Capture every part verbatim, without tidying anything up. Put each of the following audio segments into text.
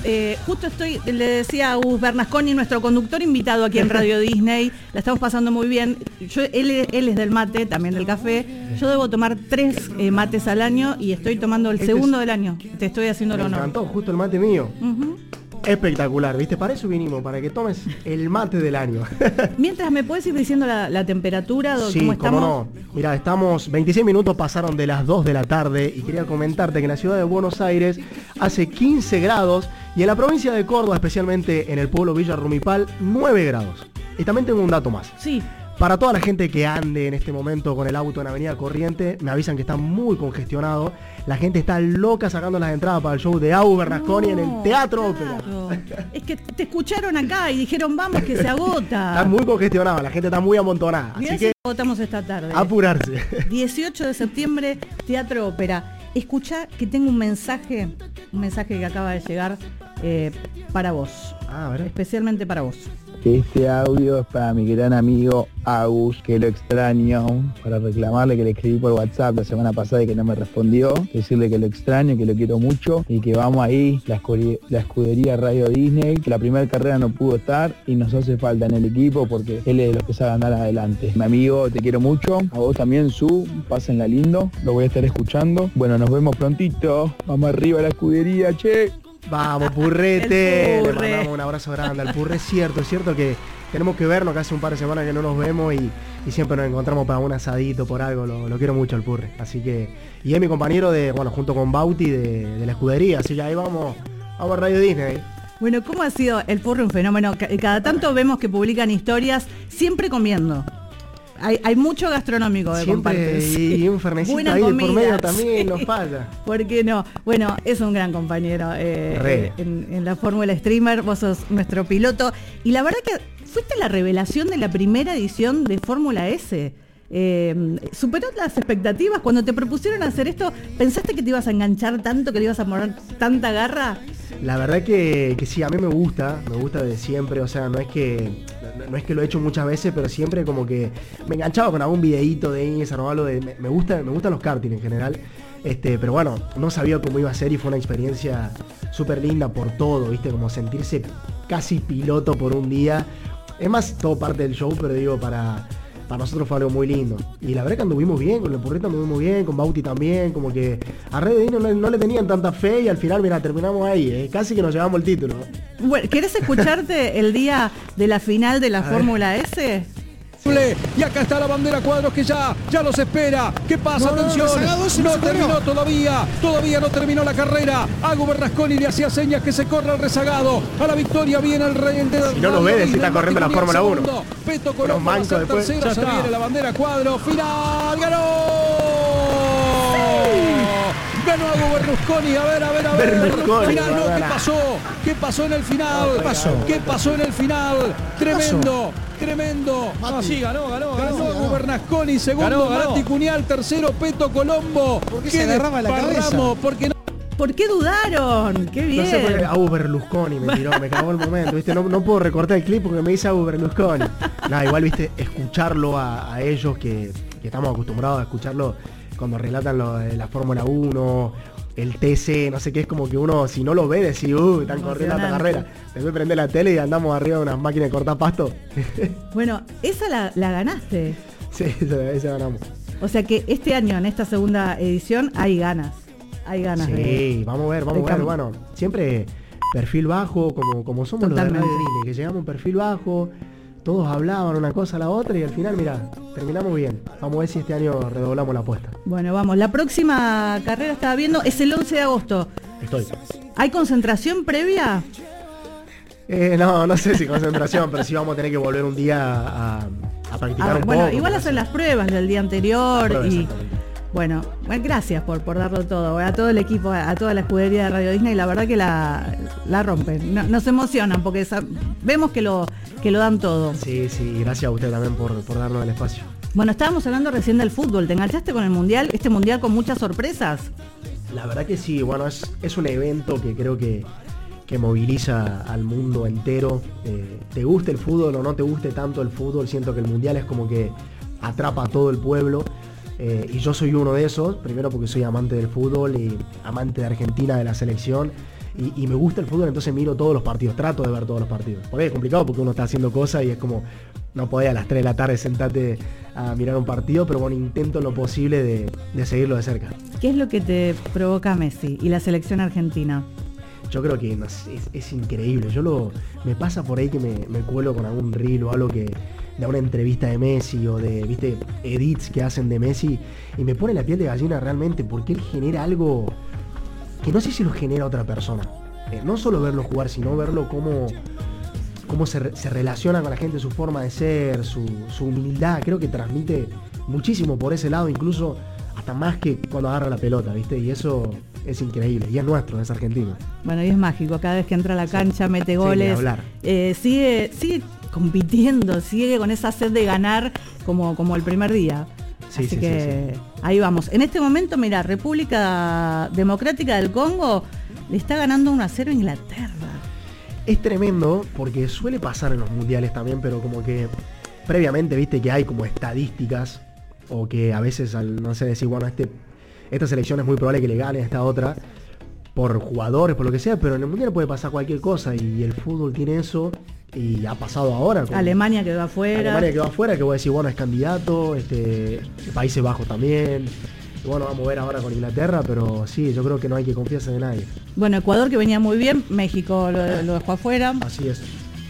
Eh, justo estoy, le decía a Gus Bernasconi, nuestro conductor invitado aquí en Radio Disney, la estamos pasando muy bien. Yo, él, él es del mate, también del café. Yo debo tomar tres eh, mates al año y estoy tomando el este segundo es, del año. Te estoy haciendo el honor. Me encantó, justo el mate mío. Uh-huh. Espectacular, ¿viste? Para eso vinimos, para que tomes el mate del año. Mientras, ¿me puedes ir diciendo la, la temperatura? Sí, ¿cómo estamos? Cómo no. Mira, estamos, veintiséis minutos pasaron de las dos de la tarde y quería comentarte que en la ciudad de Buenos Aires hace quince grados y en la provincia de Córdoba, especialmente en el pueblo Villa Rumipal, nueve grados. Y también tengo un dato más. Sí. Para toda la gente que ande en este momento con el auto en Avenida Corriente, me avisan que está muy congestionado. La gente está loca sacando las entradas para el show de Agus Bernasconi no, en el Teatro claro. Ópera. Es que te escucharon acá y dijeron, vamos, que se agota. Está muy congestionado, la gente está muy amontonada. Mirá así si que votamos esta tarde. Apurarse. dieciocho de septiembre, Teatro Ópera. Escuchá que tengo un mensaje, un mensaje que acaba de llegar eh, para vos. Ah, a ver. Especialmente para vos. Este audio es para mi gran amigo Agus, que lo extraño, para reclamarle que le escribí por WhatsApp la semana pasada y que no me respondió, decirle que lo extraño, que lo quiero mucho y que vamos ahí, la, escudería, la escudería Radio Disney, que la primera carrera no pudo estar y nos hace falta en el equipo porque él es de los que sabe andar adelante. Mi amigo, te quiero mucho, a vos también, Su, pásenla lindo, lo voy a estar escuchando. Bueno, nos vemos prontito, vamos arriba a la escudería, che. Vamos, Purrete, le mandamos un abrazo grande al Purre. Es cierto, es cierto que tenemos que vernos, que hace un par de semanas que no nos vemos y, y siempre nos encontramos para un asadito, por algo, lo, lo quiero mucho al Purre. Así que, y es mi compañero de, bueno, junto con Bauti de, de la escudería, así que ahí vamos, vamos a Radio Disney. Bueno, ¿cómo ha sido el Purre un fenómeno? Cada tanto vemos que publican historias, siempre comiendo. Hay, hay mucho gastronómico de compartir. Y un fernecito Buena ahí comida, por medio también sí. nos falla. ¿Por qué no? Bueno, es un gran compañero eh, en, en la Fórmula Streamer, vos sos nuestro piloto. Y la verdad que fuiste la revelación de la primera edición de Fórmula S. Eh, ¿Superó las expectativas? Cuando te propusieron hacer esto, ¿pensaste que te ibas a enganchar tanto, que le ibas a poner tanta garra? La verdad que, que sí, a mí me gusta, me gusta de siempre, o sea, no es que no, no es que lo he hecho muchas veces, pero siempre como que me enganchaba con algún videíto de Instagram o algo de, me, me gusta, me gustan los karting en general, este, pero bueno, no sabía cómo iba a ser y fue una experiencia súper linda por todo, viste, como sentirse casi piloto por un día, es más todo parte del show, pero digo, para... Para nosotros fue algo muy lindo. Y la verdad que anduvimos bien, con el Purrito anduvimos bien, con Bauti también, como que a Red no, no le tenían tanta fe y al final, mira, terminamos ahí, eh, casi que nos llevamos el título. Bueno, ¿querés escucharte el día de la final de la Fórmula S? Y acá está la bandera Cuadros que ya, ya los espera. ¿Qué pasa? No, atención. No, no, no, no terminó todavía. Todavía no terminó la carrera. Agus Bernasconi le hacía señas que se corre el rezagado. A la victoria viene el rey. Si no lo ves, si está corriendo la Fórmula uno. Peto Colombo va a ser tercero. Se viene la bandera Cuadros. Final. ¡Ganó! Ganó Agus Bernasconi, a ver, a ver, a ver. Berlusconi, final, no, ¿qué pasó? ¿Qué pasó en el final? ¿Qué pasó? ¿Qué pasó en el final? Tremendo, tremendo. Ah, sí, ganó, ganó, Ganó ganó. Agus Bernasconi, segundo Ganó, ganó. Mati Cunial, tercero Peto Colombo. ¿Por qué se agarraba la cabeza? Porque no... ¿Por qué dudaron? ¡Qué bien! No sé por qué Agus Berlusconi me tiró, me cagó el momento, ¿viste? No, no puedo recortar el clip porque me dice Agus Berlusconi. Nada, igual, ¿viste? Escucharlo a, a ellos que, que estamos acostumbrados a escucharlo cuando relatan lo de la Fórmula uno, el T C, no sé qué, es como que uno, si no lo ve, decís, uh, están corriendo esta carrera. Después prende la tele y andamos arriba de unas máquinas de cortar pasto. Bueno, esa la, la ganaste. Sí, esa, esa ganamos. O sea que este año, en esta segunda edición, hay ganas. Hay ganas sí, de... Sí, vamos a ver, vamos a ver. Bueno, siempre perfil bajo, como, como somos Totalmente. Los de Radio Disney, que llegamos a un perfil bajo, todos hablaban una cosa a la otra y al final, mira, terminamos bien. Vamos a ver si este año redoblamos la apuesta. Bueno, vamos. La próxima carrera, estaba viendo, es el once de agosto. Estoy. ¿Hay concentración previa? Eh, no, no sé si concentración, pero sí vamos a tener que volver un día a, a practicar Ah, un bueno, poco. igual hacen las pruebas del día anterior. Prueba, y exactamente. bueno, bueno, gracias por, por darlo todo, a todo el equipo, a toda la escudería de Radio Disney, la verdad que la, la rompen, no, nos emocionan porque esa, vemos que lo, que lo dan todo. Sí, sí, gracias a usted también por, por darnos el espacio. Bueno, estábamos hablando recién del fútbol, ¿te enganchaste con el Mundial? Este Mundial con muchas sorpresas. La verdad que sí, bueno, es, es un evento que creo que, que moviliza al mundo entero. Eh, te guste el fútbol o no te guste tanto el fútbol, siento que el Mundial es como que atrapa a todo el pueblo. Eh, y yo soy uno de esos, primero porque soy amante del fútbol y amante de Argentina, de la selección. y, y me gusta el fútbol, entonces miro todos los partidos, trato de ver todos los partidos. Porque es complicado porque uno está haciendo cosas y es como, no podés a las tres de la tarde sentarte a mirar un partido, pero bueno, intento lo posible de, de seguirlo de cerca. ¿Qué es lo que te provoca Messi y la selección argentina? Yo creo que no sé, es, es increíble. Yo lo me pasa por ahí que me, me cuelo con algún reel o algo que de una entrevista de Messi o de, viste, edits que hacen de Messi y me pone la piel de gallina realmente porque él genera algo que no sé si lo genera otra persona. Eh, no solo verlo jugar, sino verlo cómo, cómo se, se relaciona con la gente, su forma de ser, su, su humildad. Creo que transmite muchísimo por ese lado, incluso hasta más que cuando agarra la pelota, ¿viste? Y eso es increíble. Y es nuestro, es argentino. Bueno, y es mágico. Cada vez que entra a la cancha, sí, mete goles. Sí, eh, sigue, sigue compitiendo, sigue con esa sed de ganar como, como el primer día. Sí, Así sí, que sí, sí. Ahí vamos. En este momento, mira, República Democrática del Congo le está ganando uno a cero a Inglaterra. Es tremendo porque suele pasar en los mundiales también, pero como que previamente, viste que hay como estadísticas o que a veces, al no sé, decir, bueno, este, esta selección es muy probable que le gane a esta otra por jugadores, por lo que sea, pero en el mundial puede pasar cualquier cosa y el fútbol tiene eso y ha pasado ahora. Con Alemania quedó afuera. Alemania quedó afuera, que voy a decir, bueno, es candidato, este, Países Bajos también. Y bueno, vamos a ver ahora con Inglaterra, pero sí, yo creo que no hay que confiarse en nadie. Bueno, Ecuador que venía muy bien, México lo, lo dejó afuera. Así es.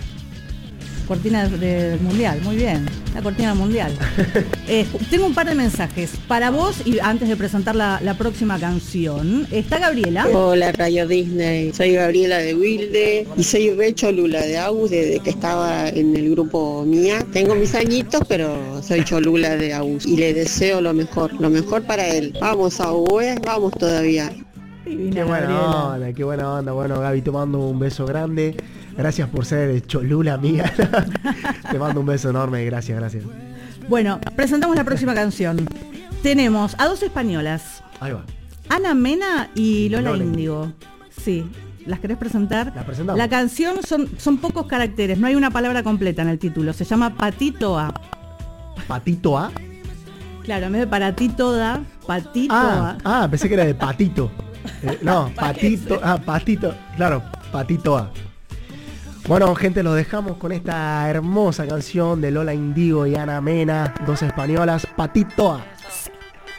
Cortina del de Mundial, muy bien, la cortina del Mundial. eh, tengo un par de mensajes para vos y antes de presentar la, la próxima canción. Está Gabriela. Hola Radio Disney, soy Gabriela de Wilde y soy re cholula de Agus desde que estaba en el grupo Mía. Tengo mis añitos, pero soy cholula de Agus y le deseo lo mejor, lo mejor para él. Vamos Agus, vamos todavía. Divina, qué buena Gabriela. onda, qué buena onda. Bueno, Gaby, te mando un beso grande. Gracias por ser cholula, amiga. Te mando un beso enorme, gracias, gracias. Bueno, presentamos la próxima canción. Tenemos a dos españolas. Ahí va. Ana Mena y Lola, Lola Índigo. Sí, ¿las querés presentar? La presentamos. La canción son, son pocos caracteres, no hay una palabra completa en el título. Se llama Patito A. Patito A. Claro, en vez de para ti toda, Patito Ah, A. ah, pensé que era de patito. Eh, no, patito, ah, patito, claro, Patito A. Bueno, gente, los dejamos con esta hermosa canción de Lola Índigo y Ana Mena, dos españolas, Patito A.